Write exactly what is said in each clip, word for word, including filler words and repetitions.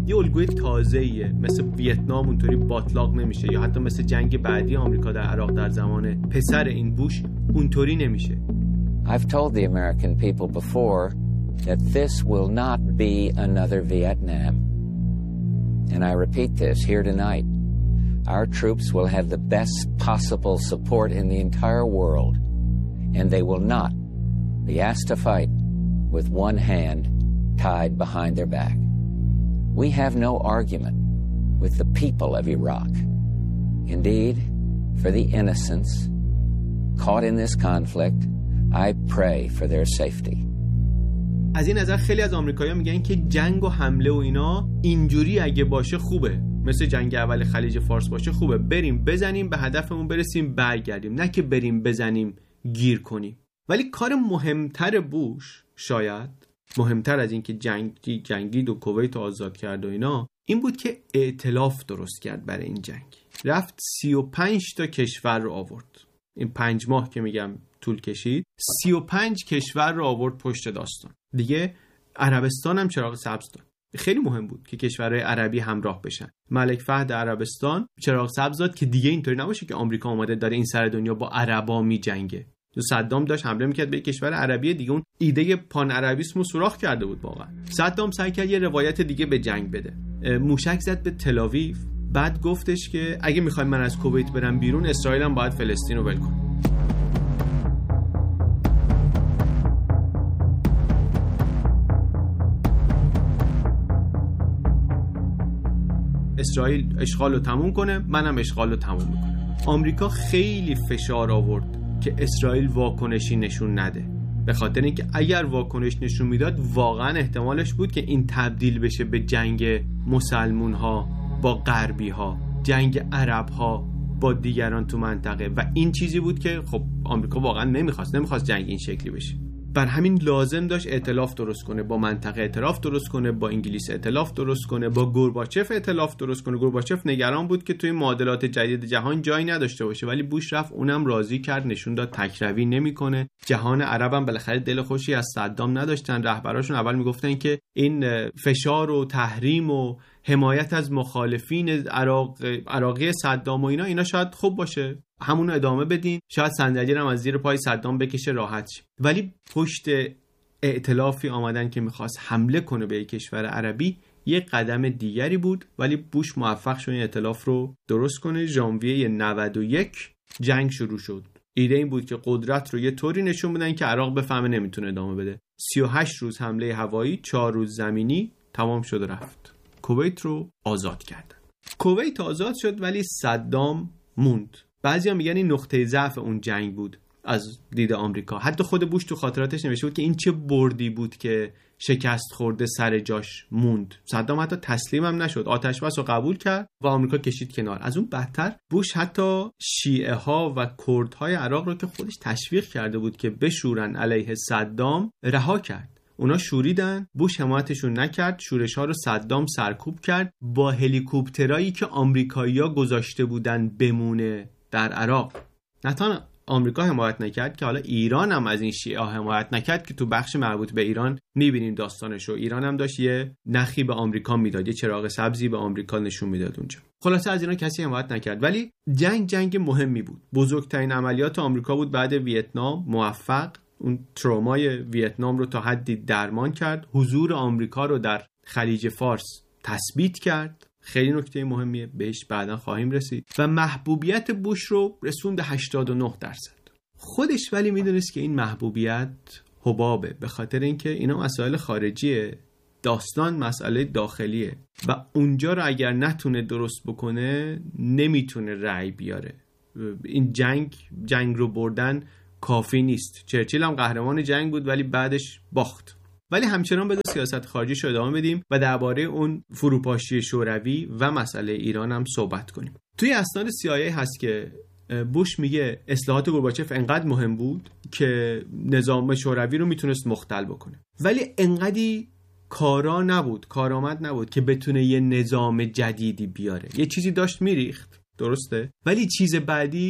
یه الگوی تازه‌ایه. مثل ویتنام اونطوری باطلاق نمیشه، یا حتی مثل جنگ بعدی آمریکا در عراق در زمان پسر این بوش اونطوری نمیشه. I've told the American people before that this will not be another Vietnam. And I repeat this here tonight. Our troops will have the best possible support in the entire world, and they will not be asked to fight with one hand tied behind their back. We have no argument with the people of Iraq. Indeed, for the innocents caught in this conflict, I pray for their safety. از این نظر خیلی از آمریکایی‌ها میگن که جنگ و حمله و اینا اینجوری اگه باشه خوبه، مثل جنگ اول خلیج فارس باشه خوبه، بریم بزنیم به هدفمون برسیم برگردیم، نه که بریم بزنیم گیر کنیم. ولی کار مهمتر بوش، شاید مهمتر از این که جنگی جنگید و کویت آزاد کرد و اینا، این بود که ائتلاف درست کرد برای این جنگ. رفت سی و پنج تا کشور رو آورد. این پنج ماه که میگم طول کشید، سی و پنج کشور رو آورد پشت داستان. دیگه عربستان هم چراغ سبز داد. خیلی مهم بود که کشورهای عربی همراه بشن. ملک فهد عربستان چراغ سبز داد که دیگه اینطوری نباشه که آمریکا اومده داره این سر دنیا با عربا میجنگه. صدام داشت حمله میکرد به کشور عربی دیگه، اون ایده پان عربیسم رو سوراخ کرده بود. واقعا صدام سعی کرد یه روایت دیگه به جنگ بده. موشک زد به تل‌آویو، بعد گفتش که اگه میخوایم من از کویت برم بیرون، اسرائیل هم باید فلسطین رو ول کنه. اسرائیل اشغال رو تموم کنه، منم اشغال رو تموم میکنم. آمریکا خیلی فشار آورد که اسرائیل واکنشی نشون نده، به خاطر اینکه اگر واکنش نشون میداد واقعا احتمالش بود که این تبدیل بشه به جنگ مسلمون ها با غربی ها، جنگ عرب ها با دیگران تو منطقه، و این چیزی بود که خب آمریکا واقعا نمیخواست نمیخواست جنگ این شکلی بشه. بر همین لازم داشت ائتلاف درست کنه، با منطقه ائتلاف درست کنه، با انگلیس ائتلاف درست کنه، با گورباچف ائتلاف درست کنه. گورباچف نگران بود که توی معادلات جدید جهان جایی نداشته باشه، ولی بوش رفت اونم راضی کرد، نشون داد تکروی نمیکنه. جهان عرب هم بالاخره دل خوشی از صدام نداشتن. رهبراشون اول میگفتن که این فشار و تحریم و حمایت از مخالفین عراق عراقی صدام و اینا اینا شاید خوب باشه، همون رو ادامه بدین، شاید صندلی رو از زیر پای صدام بکشه راحت شه. ولی پشت ائتلافی آمدن که میخواست حمله کنه به یک کشور عربی یه قدم دیگری بود، ولی بوش موفق شد این ائتلاف رو درست کنه. ژانویه نود و یک جنگ شروع شد. ایده این بود که قدرت رو یه طوری نشون بدن که عراق بفهمه نمیتونه ادامه بده. سی و هشت روز حمله هوایی، چهار روز زمینی، تمام شد رفت. کویت رو آزاد کردن. کویت آزاد شد ولی صدام موند. بعضیا میگن این نقطه ضعف اون جنگ بود از دید آمریکا. حتی خود بوش تو خاطراتش نوشته بود که این چه بردی بود که شکست خورده سر جاش موند. صدام حتی تسلیم هم نشد، آتش بس رو قبول کرد و آمریکا کشید کنار. از اون بدتر بوش حتی شیعه ها و کردهای عراق رو که خودش تشویق کرده بود که بشورن علیه صدام رها کرد. اونا شوریدن، بوش حمایتشون نکرد، شورش ها رو صدام سرکوب کرد با هلیکوپترایی که آمریکایی‌ها گذاشته بودن بمونه در عراق. نه تنها آمریکا حمایت نکرد که حالا ایران هم از این شیعه حمایت نکرد که تو بخش مربوط به ایران میبینیم داستانشو. ایران هم داشت یه نخی به آمریکا میداد، یه چراغ سبزی به آمریکا نشون میداد اونجا. خلاصه از اینا کسی حمایت نکرد، ولی جنگ جنگ مهمی بود. بزرگترین عملیات آمریکا بود بعد ویتنام، موفق. اون ترومای ویتنام رو تا حدی درمان کرد، حضور آمریکا رو در خلیج فارس تثبیت کرد. خیلی نکته مهمیه، بهش بعداً خواهیم رسید. و محبوبیت بوش رو رسوند هشتاد و نه درصد. خودش ولی میدونست که این محبوبیت حبابه، به خاطر اینکه اینا مسائل خارجیه، داستان مسئله داخلیه و اونجا رو اگر نتونه درست بکنه نمیتونه رأی بیاره. این جنگ جنگ رو بردن کافی نیست. چرچیل هم قهرمان جنگ بود ولی بعدش باخت. ولی همچنان به سیاست خارجیش رو ادامه بدیم و درباره اون فروپاشی شوروی و مسئله ایران هم صحبت کنیم. توی اسناد سی آی ای هست که بوش میگه اصلاحات گورباچف انقدر مهم بود که نظام شوروی رو میتونست مختل بکنه، ولی انقدی کارا نبود، کارآمد نبود که بتونه یه نظام جدیدی بیاره. یه چیزی داشت میریخت، درسته، ولی چیز بعدی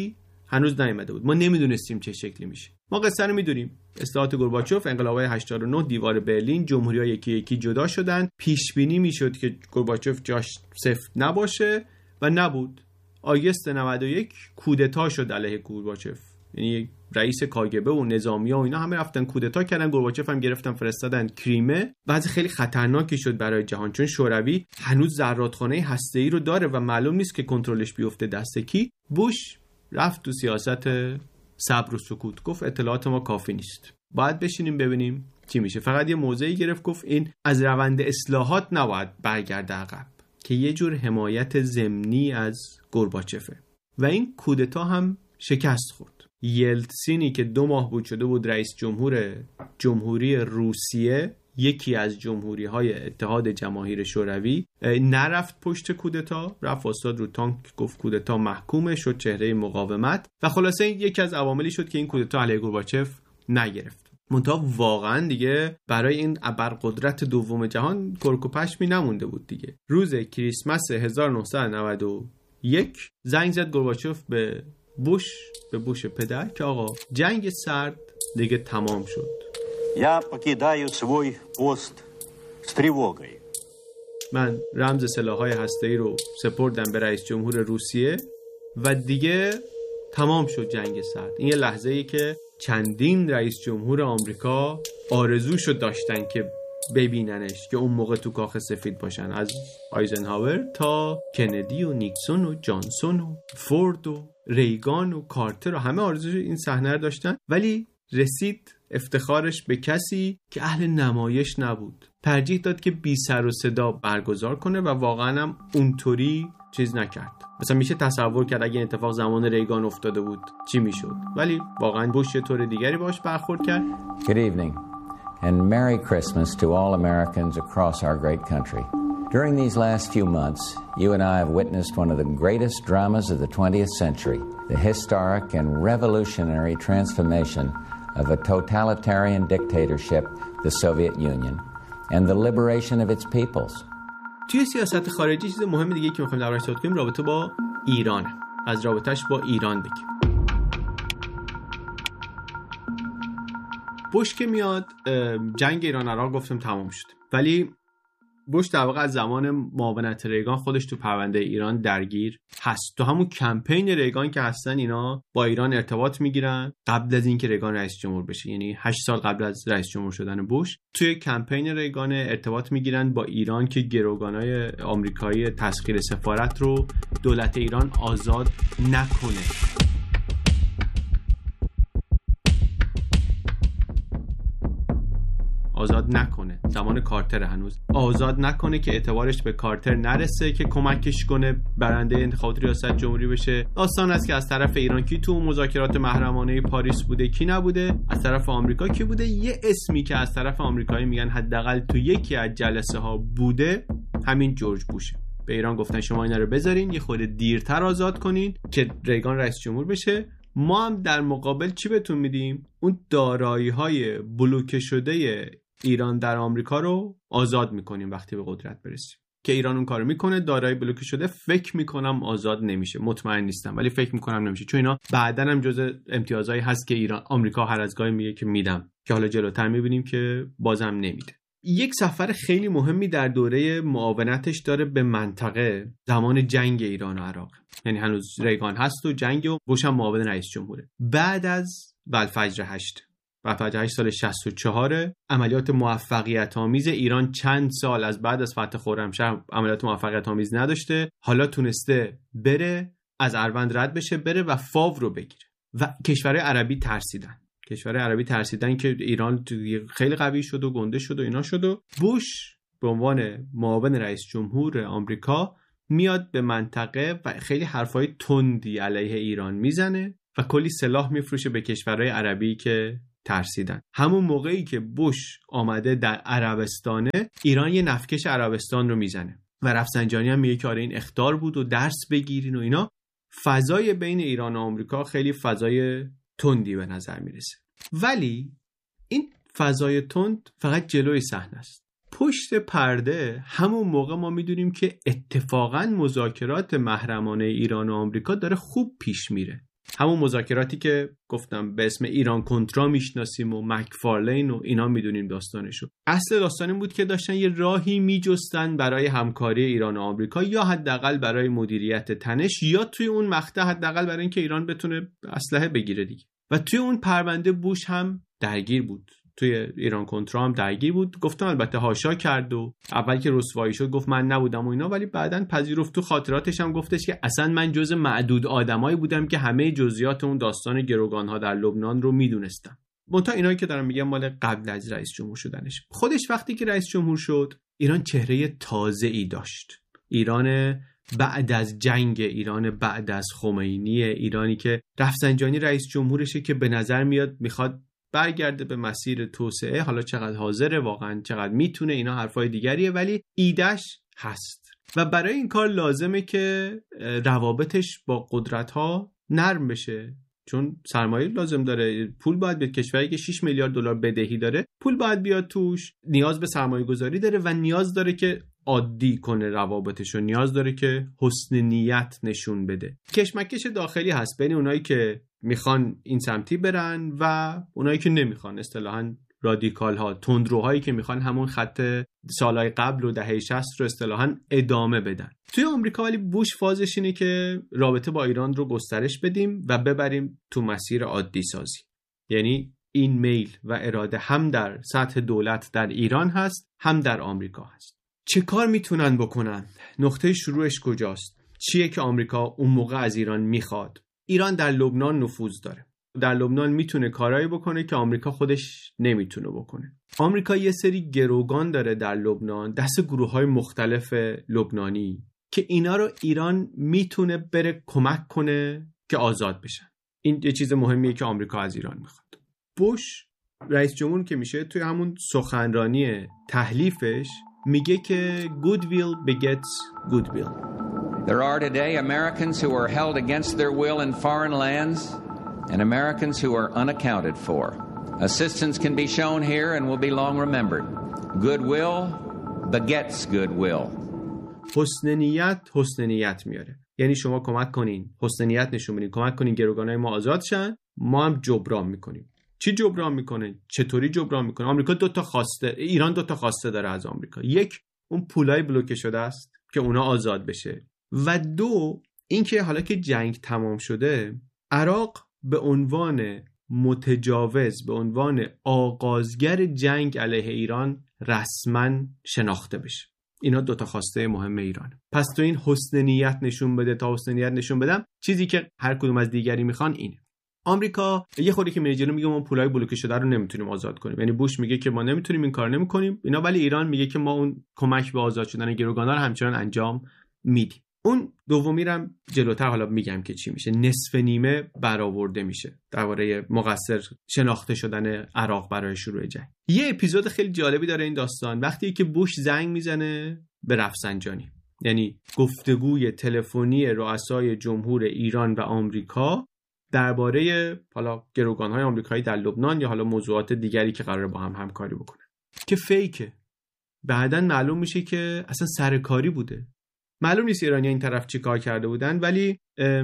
هنوز نیامده بود. ما نمیدونستیم چه شکلی میشه. ما قصه رو میدونیم. اصلاحات گورباچوف، انقلاب‌های هشتاد و نه، دیوار برلین، جمهوری‌ها یکی یکی جدا شدن. پیش بینی میشد که گورباچوف جاش سفت نباشه و نبود. آگوست نود و یک کودتا شد علیه گورباچوف. یعنی رئیس کاگبه و نظامی‌ها و اینا همه رفتن کودتا کردن، گورباچوف هم گرفتن فرستادن کریمه. وضع خیلی خطرناکی شد برای جهان، چون شوروی هنوز زرادخانه هسته‌ای رو داره و معلوم نیست که کنترلش بیفته دست کی. بوش رفت تو سیاست صبر و سکوت، گفت اطلاعات ما کافی نیست، باید بشینیم ببینیم چی میشه. فقط یه موضعی گرفت، گفت این از روند اصلاحات نباید برگرده عقب، که یه جور حمایت ضمنی از گورباچوفه. و این کودتا هم شکست خورد. یلتسینی که دو ماه بود شده بود رئیس جمهور جمهوری روسیه، یکی از جمهوری‌های اتحاد جماهیر شوروی، نرفت پشت کودتا، رفت واسطاد رو تانک، گفت کودتا محکومه، شد چهره مقاومت و خلاصه این یکی از عواملی شد که این کودتا علیه گورباچوف نگرفت. منتها واقعا دیگه برای این ابرقدرت دوم جهان کرک و پشمی نمونده بود دیگه. روز کریسمس هزار و نهصد و نود و یک زنگ زد گورباچوف به بوش، به بوش پدر، که آقا جنگ سرد دیگه تمام شد. Я покидаю свой пост с тревогой. من رمز سلاح‌های هسته‌ای رو سپردم به رئیس جمهور روسیه و دیگه تمام شد جنگ سرد. این یه لحظه‌ای که چندین رئیس جمهور آمریکا آرزوشو داشتن که ببیننش، که اون موقع تو کاخ سفید باشن، از آیزنهاور تا کندی و نیکسون و جانسون و فورد و ریگان و کارتر و همه آرزوش این صحنه رو داشتن. ولی رسید افتخارش به کسی که اهل نمایش نبود، ترجیح داد که بی سر و صدا برگزار کنه و واقعا هم اونطوری چیز نکرد. مثلا میشه تصور کرد اگه اتفاق زمان ریگان افتاده بود چی میشد، ولی واقعا بوش یه طور دیگری باش برخورد کرد. Good evening and Merry Christmas to all Americans across our great country. During these last few months, you and I have witnessed one of the greatest dramas of the twentieth century, the historic and revolutionary transformation of a totalitarian dictatorship, the Soviet Union, and the liberation of its peoples. توی سیاست خارجی چیز مهم دیگه که می‌خوایم دربارش صحبت کنیم رابطه با ایران، از رابطه‌اش با ایران بگیم. بوش که میاد، جنگ ایران عراق گفتم تمام شد، ولی بوش در واقع از زمان معاونت ریگان خودش تو پرونده ایران درگیر هست. تو همون کمپین ریگان که هستن اینا با ایران ارتباط میگیرن قبل از اینکه ریگان رئیس جمهور بشه، یعنی هشت سال قبل از رئیس جمهور شدن بوش توی کمپین ریگان ارتباط میگیرن با ایران که گروگانای آمریکایی تسخیر سفارت رو دولت ایران آزاد نکنه. آزاد نکنه، زمان کارتر هنوز آزاد نکنه که اعتبارش به کارتر نرسه که کمکش کنه برنده انتخابات ریاست جمهوری بشه. داستان است که از طرف ایران کی تو مذاکرات محرمانه پاریس بوده کی نبوده، از طرف آمریکا کی بوده. یه اسمی که از طرف آمریکایی میگن حداقل تو یکی از جلسه ها بوده همین جورج بوشه. به ایران گفتن شما اینا رو بذارین یه خورده دیرتر آزاد کنین که ریگان رئیس جمهور بشه، ما هم در مقابل چی بهتون میدیم؟ اون دارایی‌های بلوکه شده ایران در آمریکا رو آزاد میکنیم وقتی به قدرت برسیم. که ایران اون کارو میکنه، دارایی بلوکه شده فکر میکنم آزاد نمیشه، مطمئن نیستم ولی فکر میکنم نمیشه، چون اینا بعدن هم جزء امتیازایی هست که ایران آمریکا هر از گاهی میگه که میدم، که حالا جلوتر میبینیم که بازم نمیده. یک سفر خیلی مهمی در دوره معاونتش داره به منطقه زمان جنگ ایران و عراق، یعنی هنوز ریگان هست و جنگ و بوش هم معاون رئیس جمهوره. بعد از بلفجر هشت بلفجر هشت سال شصت و چهار عملیات موفقیت آمیز ایران چند سال از بعد از فتح خرمشهر عملیات موفقیت آمیز نداشته، حالا تونسته بره از اروند رد بشه بره و فاو رو بگیره و کشورهای عربی ترسیدن کشورهای عربی ترسیدن که ایران خیلی قوی شد و گنده شد و اینا شد و بوش به عنوان معاون رئیس جمهور آمریکا میاد به منطقه و خیلی حرفای تندی علیه ایران میزنه و کلی سلاح میفروشه به کشورهای عربی که ترسیدن. همون موقعی که بوش آمده در عربستانه، ایران یه نفکش عربستان رو میزنه و رفسنجانی هم میگه که آره این اخطار بود و درس بگیرین و اینا. فضای بین ایران و آمریکا خیلی فضای تندی به نظر میرسه، ولی این فضای تند فقط جلوی صحنه است. پشت پرده همون موقع ما میدونیم که اتفاقا مذاکرات محرمانه ایران و آمریکا داره خوب پیش میره. همون مذاکراتی که گفتم به اسم ایران کنترا میشناسیم و مکفارلین و اینا میدونیم داستانشو. اصل داستان این بود که داشتن یه راهی میجستن برای همکاری ایران و آمریکا، یا حداقل برای مدیریت تنش، یا توی اون مقطع حداقل برای اینکه ایران بتونه اسلحه بگیره دیگه. و توی اون پرونده بوش هم درگیر بود، توی ایران کنترا هم درگیر بود. گفتم البته هاشا کرد و اول که رسوایی شد گفت من نبودم و اینا، ولی بعدن پذیرفت. تو خاطراتش هم گفتش که اصلا من جز معدود آدمایی بودم که همه جزئیات اون داستان گروگان‌ها در لبنان رو میدونستم. منتها اینایی که دارم میگم مال قبل از رئیس جمهور شدنش. خودش وقتی که رئیس جمهور شد ایران چهره تازه‌ای داشت. ایران بعد از جنگ، ایران بعد از خمینی، ایرانی که رفسنجانی رئیس جمهورشه که به نظر میاد میخواد برگرده به مسیر توسعه. حالا چقدر حاضره واقعا، چقدر میتونه، اینا حرفای دیگریه، ولی ایدهش هست و برای این کار لازمه که روابطش با قدرت‌ها نرم بشه، چون سرمایه لازم داره، پول باید بیاد. کشوری که شش میلیارد دلار بدهی داره، پول باید بیاد توش، نیاز به سرمایه گذاری داره و نیاز داره که عادی کنه روابطشو، نیاز داره که حسن نیت نشون بده. کشمکش داخلی هست بین اونایی که میخوان این سمتی برن و اونایی که نمیخوان، اصطلاحاً رادیکال ها، تندروهایی که میخوان همون خط سالهای قبل و دهه شصت رو اصطلاحاً ادامه بدن. توی آمریکا ولی بوش فازش اینه که رابطه با ایران رو گسترش بدیم و ببریم تو مسیر عادی سازی. یعنی این میل و اراده هم در سطح دولت در ایران هست، هم در آمریکا هست. چه کار میتونن بکنن؟ نقطه شروعش کجاست؟ چیه که آمریکا اون موقع از ایران میخواد؟ ایران در لبنان نفوذ داره. در لبنان میتونه کارایی بکنه که آمریکا خودش نمیتونه بکنه. آمریکا یه سری گروگان داره در لبنان، دست گروه‌های مختلف لبنانی، که اینا رو ایران میتونه بره کمک کنه که آزاد بشن. این یه چیز مهمیه که آمریکا از ایران میخواد. بوش رئیس جمهور که میشه، توی همون سخنرانی تحلیفش میگه که goodwill begets goodwill. There are today Americans who are held against their will in foreign lands and Americans who are unaccounted for. Assistance can be shown here and will be long remembered. Goodwill begets goodwill. حسن نیت حسن نیت میاره. یعنی شما کمک کنین، حسن نیت نشون بدین، کمک کنین گروگانای ما آزاد شن، ما هم جبران میکنیم. چی جبران میکنه؟ چطوری جبران میکنه؟ آمریکا دو تا خواسته، ایران دو تا خواسته داره از آمریکا. یک، اون پولای بلوکه شده است که اونا آزاد بشه، و دو، اینکه حالا که جنگ تمام شده، عراق به عنوان متجاوز، به عنوان آغازگر جنگ علیه ایران رسما شناخته بشه. اینا دو تا خواسته مهم ایرانه. پس تو این حسن نیت نشون بده، تا حسن نیت نشون بدم، چیزی که هر کدوم از دیگری میخوان اینه. آمریکا یه خودی که میره جلو میگه ما پولای بلوکه شده رو نمیتونیم آزاد کنیم، یعنی بوش میگه که ما نمیتونیم این کار نمیکنیم اینا، ولی ایران میگه که ما اون کمک به آزاد شدن گروگانا رو همچنان انجام میدیم. اون دومی رو هم جلوتر حالا میگم که چی میشه. نصف نیمه برآورده میشه درباره مقصر شناخته شدن عراق برای شروع جنگ. یه اپیزود خیلی جالبی داره این داستان، وقتی که بوش زنگ میزنه به رفسنجانی، یعنی گفتگوی تلفنی رؤسای جمهور ایران و آمریکا درباره حالا گروگان‌های آمریکایی در لبنان یا حالا موضوعات دیگری که قراره با هم همکاری بکنه، که فیکه. بعدن معلوم میشه که اصلا سرکاری بوده. معلوم نیست ایرانی این طرف چی کار کرده بودن، ولی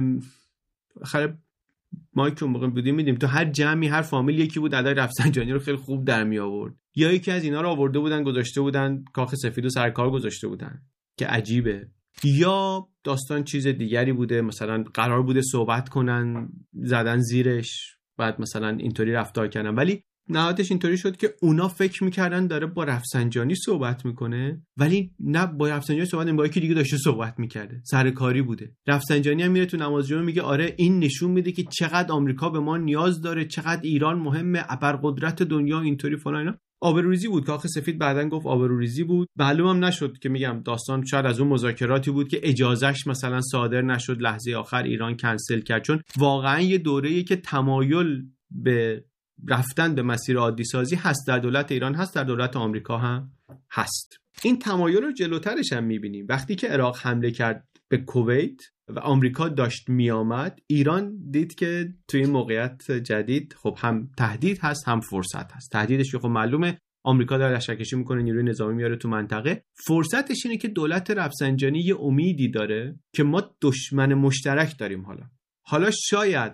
خراب ما که اون موقع بودیم میدیم تو هر جمعی هر فامیل یکی بود ادای رفسنجانی رو خیلی خوب در می آورد، یا یکی از اینا رو آورده بودن گذاشته بودن کاخ سفید و سرکار گذاشته بودن که عجیبه، یا داستان چیز دیگری بوده، مثلا قرار بوده صحبت کنن زدن زیرش بعد مثلا اینطوری رفتار کردن، ولی نهایتش اینطوری شد که اونا فکر میکردن داره با رفسنجانی صحبت میکنه، ولی نه با رفسنجانی صحبت نمیکنه، با یکی دیگه داشته صحبت میکرده، سرکاری بوده. رفسنجانی هم میره تو نماز جمعه میگه آره این نشون میده که چقدر آمریکا به ما نیاز داره، چقدر ایران مهمه، ابرقدرت دنیا، اینطوری فلان اینا. آبروریزی بود. کاخ سفید بعدن گفت آبروریزی بود. معلومم نشد که میگم داستان شاید از اون مذاکراتی بود که اجازهش مثلا صادر نشد، لحظه آخر ایران کنسل کرد، چون واقعا یه دوره‌ای که تمایل به رفتن به مسیر عادی سازی هست در دولت ایران، هست در دولت آمریکا هم هست. این تمایل رو جلوترش هم میبینیم. وقتی که عراق حمله کرد به کویت و آمریکا داشت میامد، ایران دید که توی این موقعیت جدید خب هم تهدید هست هم فرصت هست. تهدیدش که خب معلومه آمریکا داره لشکرکشی میکنه، نیروی نظامی میاره تو منطقه. فرصتش اینه که دولت رفسنجانی یه امیدی داره که ما دشمن مشترک داریم. حالا حالا شاید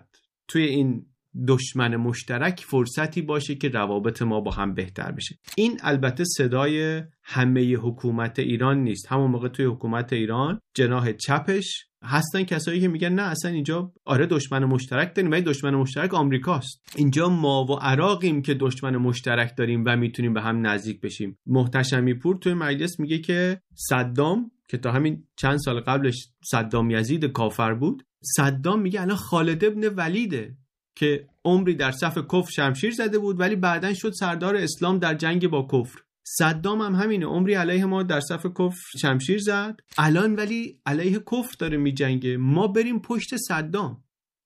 توی این دشمن مشترک فرصتی باشه که روابط ما با هم بهتر بشه. این البته صدای همه حکومت ایران نیست. همون موقع توی حکومت ایران جناح چپش هستن کسایی که میگن نه اصلا اینجا آره دشمن مشترک داریم ولی دشمن مشترک آمریکاست. اینجا ما و عراقیم که دشمن مشترک داریم و میتونیم به هم نزدیک بشیم. محتشمی پور توی مجلس میگه که صدام که تا همین چند سال قبلش صدام یزید کافر بود، صدام میگه الان خالد ابن ولیده که عمری در صف کفر شمشیر زده بود ولی بعدن شد سردار اسلام در جنگ با کفر. صدام هم همینه، عمری علیه ما در صف کفر شمشیر زد، الان ولی علیه کفر داره می جنگه. ما بریم پشت صدام.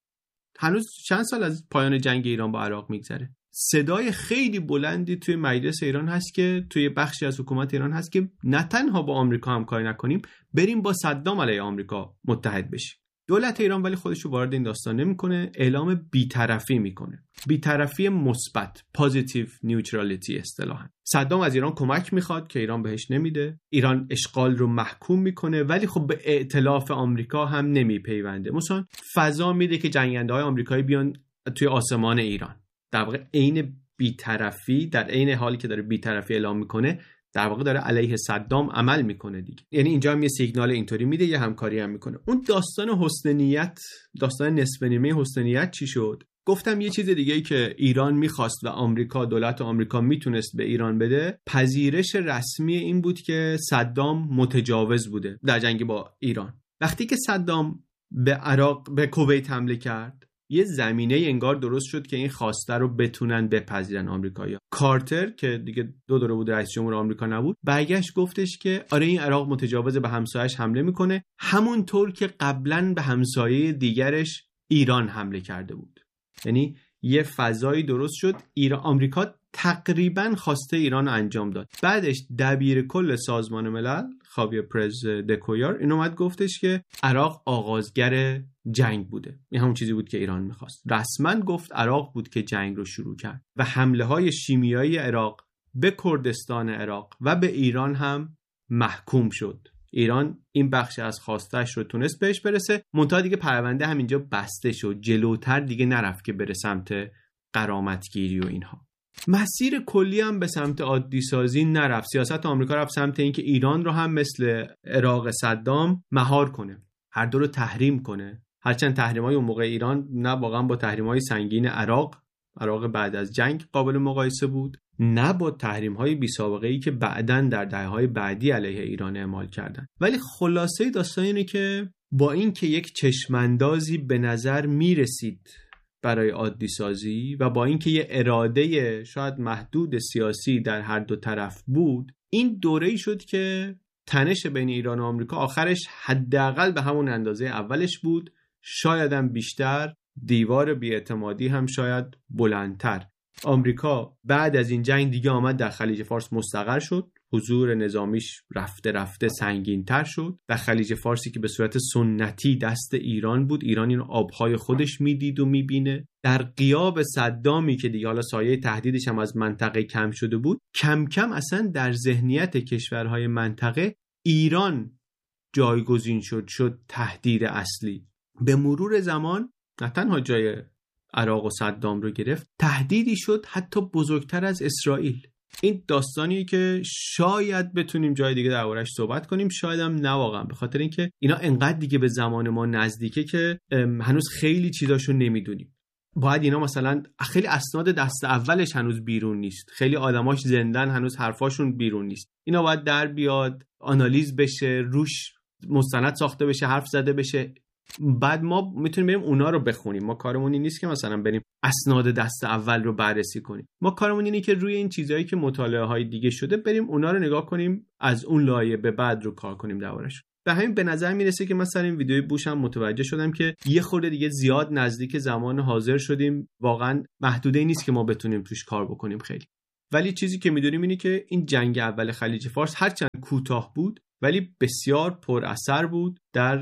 هنوز چند سال از پایان جنگ ایران با عراق میگذره. صدای خیلی بلندی توی مجلس ایران هست که توی بخشی از حکومت ایران هست که نه تنها با آمریکا همکاری نکنیم، بریم با صدام علیه آمریکا متحد بشیم. دولت ایران ولی خودشو وارد این داستان نمیکنه، اعلام بی‌طرفی میکنه. بی‌طرفی مثبت، پوزیتیو نیوترالیتی اصطلاحاً. صدام از ایران کمک میخواد که ایران بهش نمیده. ایران اشغال رو محکوم میکنه ولی خب به ائتلاف آمریکا هم نمیپیونده. مثلا فضا میده که جنگنده‌های آمریکایی بیان توی آسمان ایران. در واقع عین بی‌طرفی، در عین حالی که داره بی‌طرفی اعلام میکنه، در واقع داره علیه صدام عمل میکنه دیگه. یعنی اینجا هم یه سیگنال اینطوری میده، یه همکاری هم میکنه. اون داستان حسن نیت، داستان نصف نیمه حسن نیت چی شد؟ گفتم یه چیز دیگه‌ای که ایران میخواست و آمریکا، دولت آمریکا میتونست به ایران بده، پذیرش رسمی این بود که صدام متجاوز بوده در جنگ با ایران. وقتی که صدام به عراق، به کویت حمله کرد، یه زمینه انگار درست شد که این خواسته رو بتونن بپذیرن آمریکایی‌ها. کارتر که دیگه دو دوره بود رئیس جمهور آمریکا نبود، برگشت گفتش که آره این عراق متجاوز به همسایه‌اش حمله میکنه، همونطور که قبلا به همسایه دیگرش ایران حمله کرده بود. یعنی یه فضایی درست شد. ایران، آمریکا تقریبا خواسته ایران رو انجام داد. بعدش دبیر کل سازمان ملل خاویر پرز دکویار این اومد گفتش که عراق آغازگر جنگ بوده. این همون چیزی بود که ایران میخواست. رسما گفت عراق بود که جنگ رو شروع کرد و حمله های شیمیایی عراق به کردستان عراق و به ایران هم محکوم شد. ایران این بخش از خواستش رو تونست بهش برسه، منتها دیگه پرونده همینجا بسته شد، جلوتر دیگه نرفت که بره سمت غرامتگیری و اینها. مسیر کلی هم به سمت عادی سازی نرفت. سیاست آمریکا رفت سمت اینکه ایران رو هم مثل عراق صدام مهار کنه، هر دو رو تحریم کنه. هرچند تحریم‌های اون موقع ایران نه واقعا با تحریم‌های سنگین عراق عراق بعد از جنگ قابل مقایسه بود، نه با تحریم‌های بی‌سابقه‌ای که بعداً در دهه‌های بعدی علیه ایران اعمال کردن. ولی خلاصه داستان اینه که با اینکه یک چشماندازی به نظر میرسید برای عادی سازی و با اینکه یه اراده شاید محدود سیاسی در هر دو طرف بود، این دوره‌ای شد که تنش بین ایران و آمریکا آخرش حداقل به همون اندازه اولش بود، شاید هم بیشتر، دیوار بی‌اعتمادی هم شاید بلندتر. آمریکا بعد از این جنگ دیگه آمد در خلیج فارس مستقر شد، حضور نظامیش رفته رفته سنگین‌تر شد و خلیج فارسی که به صورت سنتی دست ایران بود، ایران این آبهای خودش میدید و میبینه. در غیاب صدامی که دیگه حالا سایه تهدیدش هم از منطقه کم شده بود، کم کم اصلا در ذهنیت کشورهای منطقه ایران جایگزین شد شد تهدید اصلی. به مرور زمان نه تنها جای عراق و صدام رو گرفت، تهدیدی شد حتی بزرگتر از اسرائیل. این داستانیه که شاید بتونیم جای دیگه دربارش صحبت کنیم، شاید هم نه واقعا، به خاطر اینکه اینا انقدر دیگه به زمان ما نزدیکه که هنوز خیلی چیزاشو نمیدونیم. باید اینا مثلا خیلی اسناد دست اولش هنوز بیرون نیست، خیلی آدماش زندن هنوز حرفاشون بیرون نیست. اینا باید در بیاد، آنالیز بشه، روش مستند ساخته بشه، حرف زده بشه. بعد ما میتونیم بریم اونا رو بخونیم. ما کارمون این نیست که مثلا بریم اسناد دست اول رو بررسی کنیم. ما کارمون اینه که روی این چیزایی که مطالعه های دیگه شده بریم اونا رو نگاه کنیم، از اون لایه به بعد رو کار کنیم دربارش. به همین به نظر میرسه که مثلا این ویدیوی بوش هم متوجه شدم که یه خورده دیگه زیاد نزدیک زمان حاضر شدیم، واقعا محدوده نیست که ما بتونیم توش کار بکنیم خیلی. ولی چیزی که میدونیم اینه که این جنگ اول خلیج فارس هرچند کوتاه بود ولی بسیار پر اثر بود در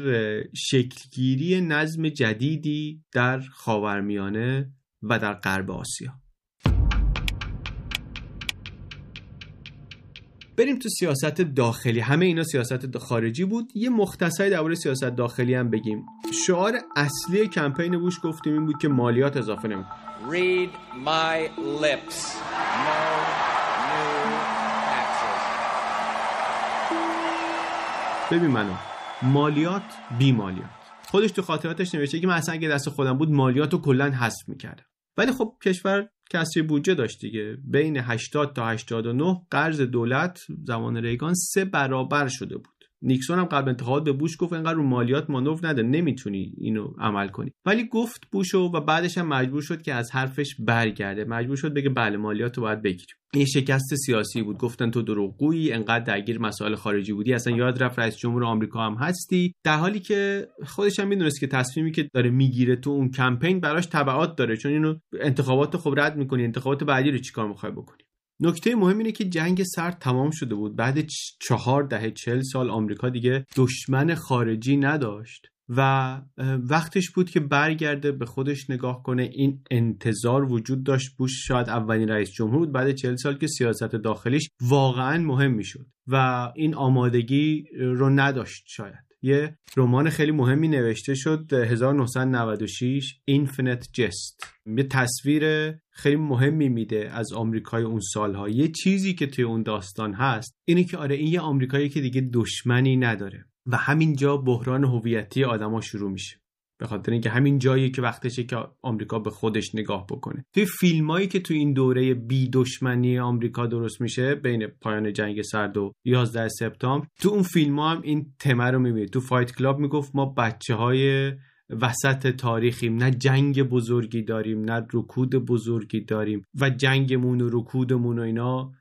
شکلگیری نظم جدیدی در خاورمیانه و در غرب آسیا. بریم تو سیاست داخلی. همه اینا سیاست خارجی بود. یه مختصری درباره سیاست داخلی هم بگیم. شعار اصلی کمپین بوش گفتیم این بود که مالیات اضافه نمی‌کنه. Read my lips. No new taxes. ببین منو، مالیات بی مالیات. خودش تو خاطراتش نوشته که من اصلا اگه دست خودم بود مالیاتو کلاً حذف می‌کردم. ولی خب کشور کسری بودجه داشت دیگه. بین هشتاد تا هشتاد و نه قرض دولت زمان ریگان سه برابر شده بود. نیکسون هم قبل انتخابات به بوش گفت اینقدر رو مالیات مانور نده، نمیتونی اینو عمل کنی. ولی گفت بوشو و بعدش هم مجبور شد که از حرفش برگرده. مجبور شد بگه بله مالیاتو باید بگیریم. این شکست سیاسی بود. گفتن تو دروغگویی، انقدر درگیر مسائل خارجی بودی، اصلا یاد رفت رئیس جمهور آمریکا هم هستی، در حالی که خودش هم میدونست که تصمیمی که داره میگیره تو اون کمپین براش تبعات داره، چون اینو انتخابات خب رد میکنی، انتخابات بعدی رو چیکار میخوای بکنی. نکته مهم اینه که جنگ سرد تمام شده بود. بعد چهار دهه چهل سال آمریکا دیگه دشمن خارجی نداشت و وقتش بود که برگرده به خودش نگاه کنه. این انتظار وجود داشت. بوش شاید اولین رئیس جمهور بود بعد چهل سال که سیاست داخلیش واقعا مهم میشد و این آمادگی رو نداشت. شاید یه رمان خیلی مهمی نوشته شد هزار و نهصد و نود و شش Infinite Jest. یه تصویر خیلی مهمی میده از آمریکای اون سالها. یه چیزی که توی اون داستان هست اینه که آره این یه آمریکایی که دیگه دشمنی نداره و همینجا بحران هویتی آدما شروع میشه. به خاطر اینکه همین جاییه که وقتشه که آمریکا به خودش نگاه بکنه. توی فیلمایی که توی این دوره بی دشمنی آمریکا درست میشه بین پایان جنگ سرد و یازده سپتامبر، تو اون فیلم‌ها هم این تم رو میبینید. تو فایت کلاب میگفت ما بچه‌های وسط تاریخیم، نه جنگ بزرگی داریم نه رکود بزرگی داریم و جنگمون و رکودمون و اینا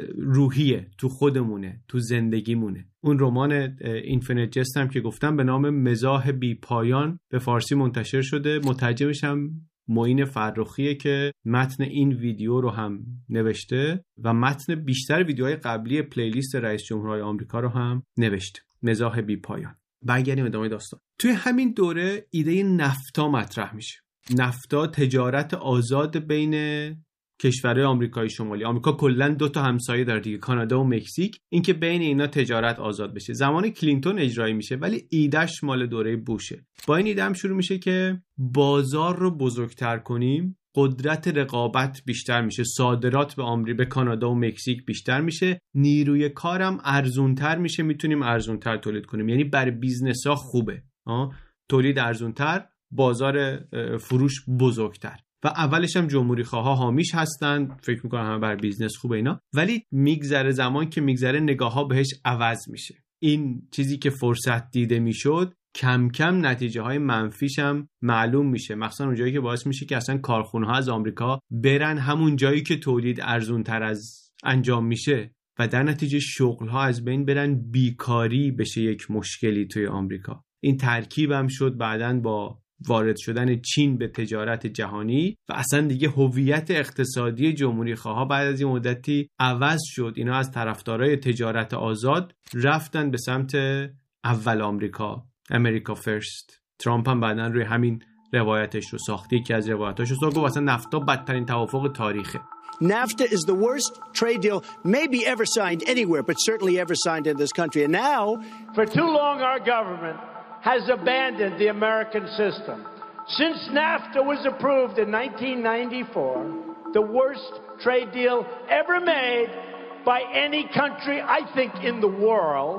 روحیه، تو خودمونه، تو زندگیمونه. اون رمان اینفینیت جست هم که گفتم به نام مزاح بی پایان به فارسی منتشر شده. مترجمش هم معین فرخیه که متن این ویدیو رو هم نوشته و متن بیشتر ویدیوهای قبلی پلیلیست رئیس جمهورهای آمریکا رو هم نوشته. مزاح بی پایان. برگردیم ادامه داستان. توی همین دوره ایده نفتا مطرح میشه. نفتا تجارت آزاد بین کشورهای آمریکای شمالی. آمریکا کلا دو تا همسایه داره دیگه، کانادا و مکزیک. اینکه بین اینا تجارت آزاد بشه زمان کلینتون اجرایی میشه ولی ایدهش مال دوره بوشه. با این ایده هم شروع میشه که بازار رو بزرگتر کنیم، قدرت رقابت بیشتر میشه، صادرات به آمریکا به کانادا و مکزیک بیشتر میشه، نیروی کارم ارزونتر میشه، میتونیم ارزونتر تولید کنیم. یعنی برای بیزنس‌ها خوبه. آه؟ تولید ارزونتر، بازار فروش بزرگتر. و اولش هم جمهوری خواها حامیش هستن، فکر میکنم همه بر بیزنس خوبه اینا، ولی میگذره زمان که میگذره نگاه ها بهش عوض میشه. این چیزی که فرصت دیده میشد کم کم نتیجه های منفیش هم معلوم میشه، مخصوصا اون جایی که باعث میشه که اصلا کارخونه ها از آمریکا برن همون جایی که تولید ارزون تر از انجام میشه و در نتیجه شغل ها از بین برن، بیکاری بشه یک مشکلی توی آمریکا. این ترکیب هم شد بعدن با وارد شدن چین به تجارت جهانی و اصلا دیگه هویت اقتصادی جمهوری خواها بعد از این مدتی عوض شد. اینا از طرفدارای تجارت آزاد رفتن به سمت اول آمریکا، امریکا فرست. ترامپ هم بعدن روی همین روایتش رو ساختی که از روایتاش رو ساخت و اصلا نفتا بدترین توافق تاریخه. NAFTA is the worst trade deal maybe ever signed anywhere, but certainly ever signed in this country. And now, for too long our government has abandoned the American system. Since NAFTA was approved in nineteen ninety-four, the worst trade deal ever made by any country, I think, in the world.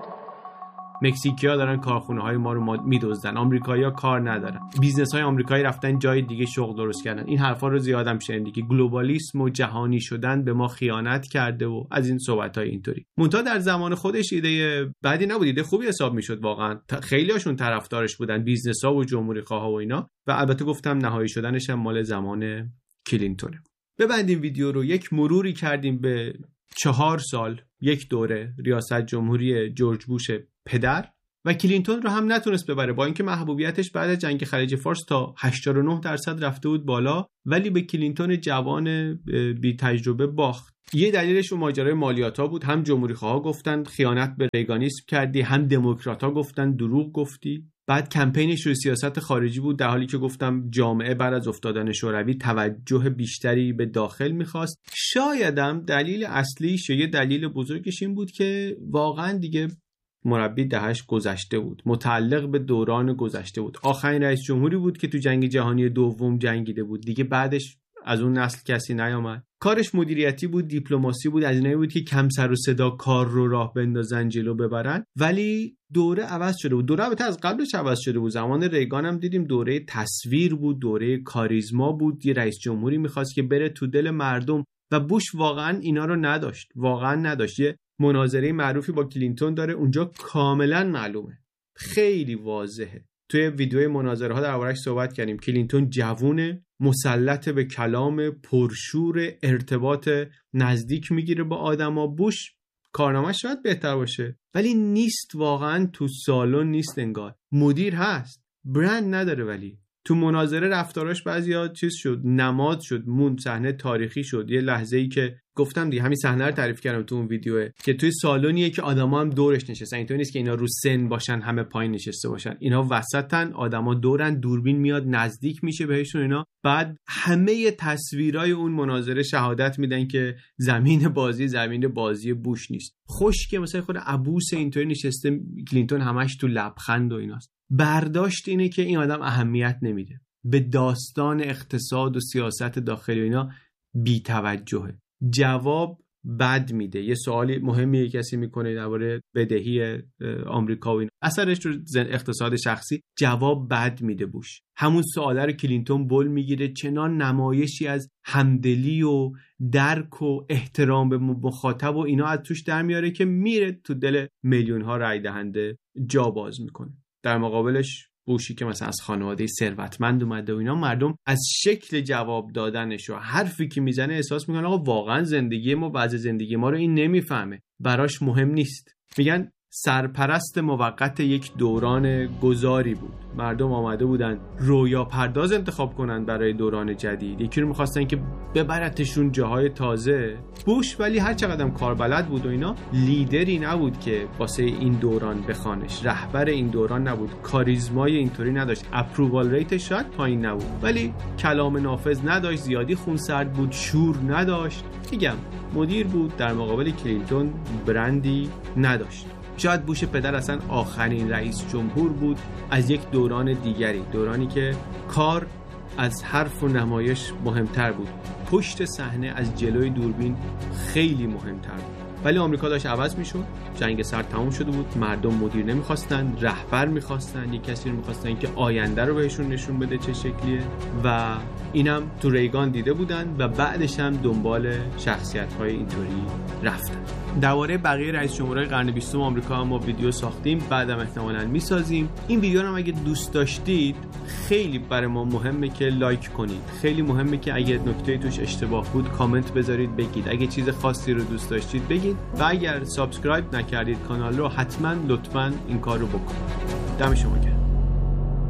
مکزیکی‌ها دارن کارخونه‌های ما رو می‌دزدن، آمریکایی‌ها کار ندارن، بیزنس‌های آمریکایی رفتن جای دیگه شغل درست کردن. این حرفا رو زیادم شنیدی که گلوبالیسم و جهانی شدن به ما خیانت کرده و از این صحبت‌های اینطوری. منتها در زمان خودش ایده بعدی نبود، ایده خوبی حساب می‌شد واقعا. خیلی‌هاشون طرفدارش بودن، بیزنس‌ها و جمهوری‌خواها و اینا. و البته گفتم نهایی شدنش هم مال زمان کلینتونه. ببندیم ویدیو رو، یک مروری کردیم به چهار سال، یک دوره ریاست جمهوری جورج بوش پدر و کلینتون رو هم نتونست ببره، با اینکه محبوبیتش بعد از جنگ خلیج فارس تا هشتاد و نه درصد رفته بود بالا، ولی به کلینتون جوان بی تجربه باخت. یه دلیلش اون ماجرای مالیات‌ها بود. هم جمهوری‌خواها گفتن خیانت به ریگانیسم کردی، هم دموکرات‌ها گفتن دروغ گفتی. بعد کمپینش روی سیاست خارجی بود، در حالی که گفتم جامعه بعد از افتادن شوروی توجه بیشتری به داخل میخواست. شایدم دلیل اصلیش یا یه دلیل بزرگش این بود که واقعا دیگه مربی دهش گذشته بود، متعلق به دوران گذشته بود. آخرین رئیس جمهوری بود که تو جنگ جهانی دوم جنگیده بود، دیگه بعدش از اون نسل کسی نیامد. کارش مدیریتی بود، دیپلماسی بود، از اینایی بود که کم سر و صدا کار رو راه بندازن، جلو ببرن. ولی دوره عوض شده بود. دوره البته از قبلش عوض شده بود. زمان ریگان هم دیدیم دوره تصویر بود، دوره کاریزما بود. یه رئیس جمهوری می‌خواست که بره تو دل مردم و بوش واقعا اینا رو نداشت. واقعا نداشت. یه مناظره معروفی با کلینتون داره، اونجا کاملا معلومه، خیلی واضحه. توی ویدیوی مناظره ها درباره‌اش صحبت کردیم. کلینتون جوونه، مسلط به کلام، پرشور، ارتباط نزدیک میگیره با آدما. بوش کارنامه‌اش شاید بهتر باشه ولی نیست، واقعا تو سالن نیست، انگار مدیر هست، برند نداره. ولی تو مناظره رفتاراش بعضیا چیز شد، نماد شد، مون، صحنه تاریخی شد. یه لحظه‌ای که گفتم دیگه، همین صحنه رو تعریف کردم تو اون ویدیوه، که توی سالونیه که آدما هم دورش نشستن. اینطوری نیست که اینا رو سن باشن همه پایین نشسته باشن، اینا وسطن، آدما دورن، دوربین میاد نزدیک میشه بهشون اینا. بعد همه تصویرای اون مناظره شهادت میدن که زمین بازی زمین بازی بوش نیست. خوش که مثلا خود عبوس اینطوری نشسته، کلینتون همش تو لبخند و ایناست. برداشت اینه که این آدم اهمیت نمیده، به داستان اقتصاد و سیاست داخلی و اینا بی توجهه. جواب بد میده. یه سوالی مهمی کسی میکنه درباره بدهی آمریکا و اینا، اثرش رو اقتصاد شخصی، جواب بد میده بوش. همون سواله رو کلینتون بل میگیره، چنان نمایشی از همدلی و درک و احترام به مخاطب و اینا از توش در میاره که میره تو دل میلیون ها رای دهنده جا باز میکنه. در مقابلش بوشی که مثلا از خانواده ثروتمند اومده و اینا، مردم از شکل جواب دادنش و حرفی که میزنه احساس میکنن آقا واقعا زندگی ما، بعضی زندگی ما رو این نمیفهمه، براش مهم نیست. میگن سرپرست موقت یک دوران گذاری بود. مردم آمده بودن رویا پرداز انتخاب کنن برای دوران جدید، یکی رو میخواستن که ببرتشون جاهای تازه. بوش ولی هر چقدر کار بلد بود و اینا، لیدری نبود که واسه این دوران بخوانش، رهبر این دوران نبود، کاریزمای اینطوری نداشت، اپرووال ریتش شاید پایین نبود ولی کلام نافذ نداشت، زیادی خونسرد بود، شور نداشت. میگم مدیر بود، در مقابل کلینتون برندی نداشت. شاید بوش پدر اصلا آخرین رئیس جمهور بود از یک دوران دیگری، دورانی که کار از حرف و نمایش مهمتر بود، پشت صحنه از جلوی دوربین خیلی مهمتر بود. ولی آمریکا داشت عوض میشد، جنگ سرد تموم شده بود، مردم مدیر نمیخواستن، رهبر میخواستن، یک کسی رو میخواستن که آینده رو بهشون نشون بده چه شکلیه و اینم تو ریگان دیده بودن و بعدش هم دنبال شخصیت‌های اینطوری رفتن. درباره بقیه رئیس جمهورهای قرن بیستم آمریکا هم ما ویدیو ساختیم، بعدم احتمالاً میسازیم. این ویدیو رو هم اگه دوست داشتید خیلی برای ما مهمه که لایک کنید، خیلی مهمه که اگه نکته توش اشتباه بود کامنت بذارید بگید، اگه چیز خاصی رو دوست داشتید بگید و اگر سابسکرایب نکردید کانال رو حتما لطفاً این کار رو بکنید. دم شما گرم.